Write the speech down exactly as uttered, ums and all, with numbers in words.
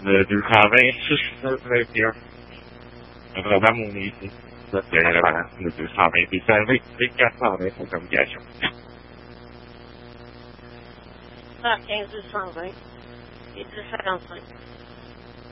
du travail, ça serait bien. Vraiment mon idée. Ça, c'est vraiment le deux cent vingt. Puis ça avec les quatre cent vingt pour communication. Ah, quinze deux cent vingt et dix cinquante-cinq.